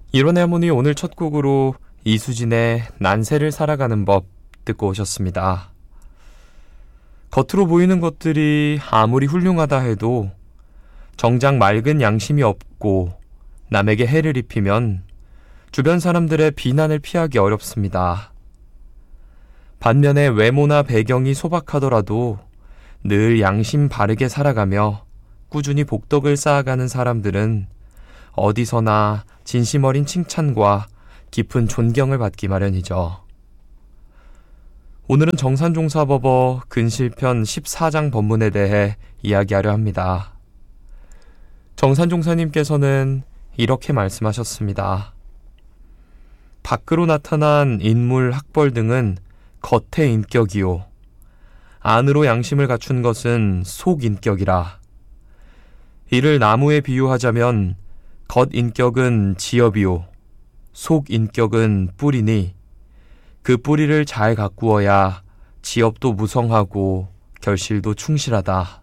이론의 하모니 오늘 첫 곡으로 이수진의 난세를 살아가는 법 듣고 오셨습니다. 겉으로 보이는 것들이 아무리 훌륭하다 해도 정작 맑은 양심이 없고 남에게 해를 입히면 주변 사람들의 비난을 피하기 어렵습니다. 반면에 외모나 배경이 소박하더라도 늘 양심 바르게 살아가며 꾸준히 복덕을 쌓아가는 사람들은 어디서나 진심 어린 칭찬과 깊은 존경을 받기 마련이죠. 오늘은 정산종사법어 근실편 14장 법문에 대해 이야기하려 합니다. 정산종사님께서는 이렇게 말씀하셨습니다. 밖으로 나타난 인물, 학벌 등은 겉의 인격이요. 안으로 양심을 갖춘 것은 속인격이라. 이를 나무에 비유하자면 겉인격은 지엽이요. 속인격은 뿌리니 그 뿌리를 잘 가꾸어야 지엽도 무성하고 결실도 충실하다.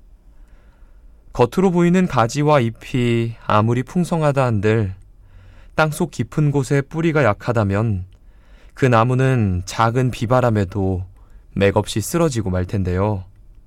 겉으로 보이는 가지와 잎이 아무리 풍성하다 한들 땅속 깊은 곳에 뿌리가 약하다면 그 나무는 작은 비바람에도 맥없이 쓰러지고 말 텐데요.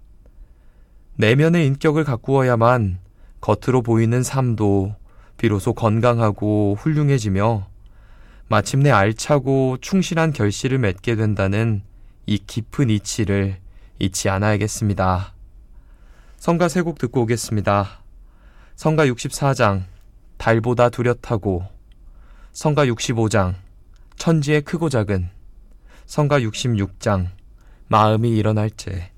내면의 인격을 가꾸어야만 겉으로 보이는 삶도 비로소 건강하고 훌륭해지며 마침내 알차고 충실한 결실을 맺게 된다는 이 깊은 이치를 잊지 않아야겠습니다. 성가 세 곡 듣고 오겠습니다. 성가 64장 달보다 뚜렷하고, 성가 65장 천지의 크고 작은, 성가 66장 마음이 일어날째.